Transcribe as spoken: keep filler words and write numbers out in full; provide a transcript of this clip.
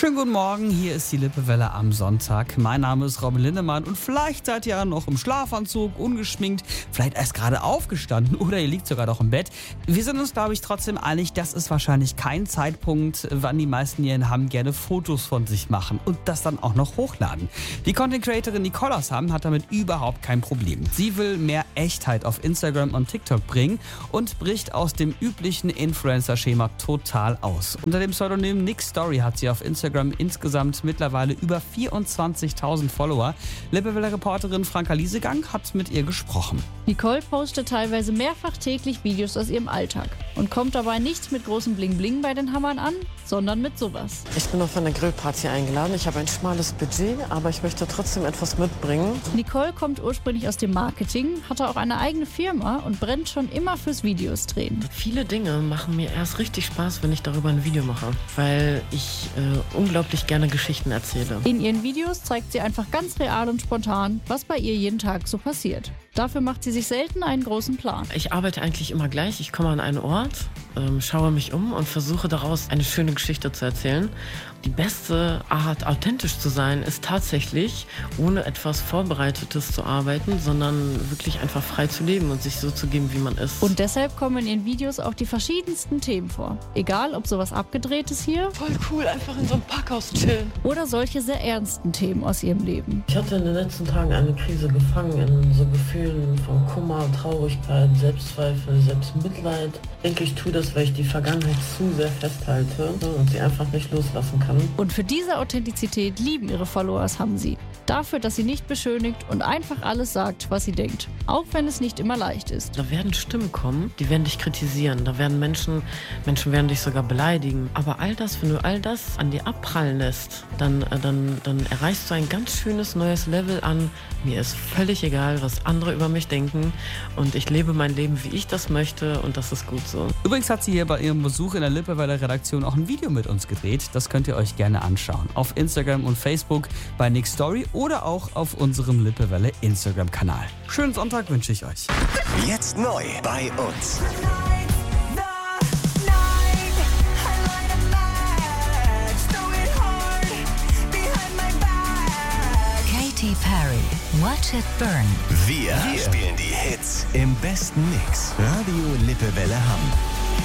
Schönen guten Morgen, hier ist die Lippewelle am Sonntag. Mein Name ist Robin Lindemann und vielleicht seid ihr ja noch im Schlafanzug, ungeschminkt, vielleicht erst gerade aufgestanden oder ihr liegt sogar noch im Bett. Wir sind uns, glaube ich, trotzdem einig, das ist wahrscheinlich kein Zeitpunkt, wann die meisten hier in Hamm gerne Fotos von sich machen und das dann auch noch hochladen. Die Content-Creatorin Nicole aus Hamm hat damit überhaupt kein Problem. Sie will mehr Echtheit auf Instagram und TikTok bringen und bricht aus dem üblichen Influencer-Schema total aus. Unter dem Pseudonym Nick Story hat sie auf Instagram insgesamt mittlerweile über vierundzwanzigtausend Follower. Lippewelle-Reporterin Franka Liesegang hat mit ihr gesprochen. Nicole postet teilweise mehrfach täglich Videos aus ihrem Alltag und kommt dabei nicht mit großem Bling-Bling bei den Hammern an, sondern mit sowas. Ich bin auf eine Grillparty eingeladen. Ich habe ein schmales Budget, aber ich möchte trotzdem etwas mitbringen. Nicole kommt ursprünglich aus dem Marketing, hatte auch eine eigene Firma und brennt schon immer fürs Videos drehen. Viele Dinge machen mir erst richtig Spaß, wenn ich darüber ein Video mache, weil ich äh, unglaublich gerne Geschichten erzähle. In ihren Videos zeigt sie einfach ganz real und spontan, was bei ihr jeden Tag so passiert. Dafür macht sie sich selten einen großen Plan. Ich arbeite eigentlich immer gleich. Ich komme an einen Ort, ähm, schaue mich um und versuche daraus eine schöne Geschichte zu erzählen. Die beste Art, authentisch zu sein, ist tatsächlich, ohne etwas Vorbereitetes zu arbeiten, sondern wirklich einfach frei zu leben und sich so zu geben, wie man ist. Und deshalb kommen in ihren Videos auch die verschiedensten Themen vor. Egal, ob sowas Abgedrehtes hier Voll cool, einfach in so einem Parkhaus chillen. oder solche sehr ernsten Themen aus ihrem Leben. Ich hatte in den letzten Tagen eine Krise gefangen in so Gefühlen von Kummer, Traurigkeit, Selbstzweifel, Selbstmitleid. Ich denke, ich tue das, weil ich die Vergangenheit zu sehr festhalte und sie einfach nicht loslassen kann. Und für diese Authentizität lieben ihre Followers haben sie. Dafür, dass sie nicht beschönigt und einfach alles sagt, was sie denkt. Auch wenn es nicht immer leicht ist. Da werden Stimmen kommen, die werden dich kritisieren. Da werden Menschen, Menschen werden dich sogar beleidigen. Aber all das, wenn du all das an dir abprallen lässt, dann, äh, dann, dann erreichst du ein ganz schönes neues Level an. Mir ist völlig egal, was andere über mich denken. Und ich lebe mein Leben, wie ich das möchte. Und das ist gut so. Übrigens hat sie hier bei ihrem Besuch in der Lippewelle-Redaktion auch ein Video mit uns gedreht. Das könnt ihr euch gerne anschauen. Auf Instagram und Facebook bei Nick Story oder auch auf unserem Lippewelle Instagram-Kanal. Schönen Sonntag wünsche ich euch. Jetzt neu bei uns. Katy Perry, Watch It Burn. Wir, Wir spielen die Hits im besten Mix. Radio Lippewelle Hamm.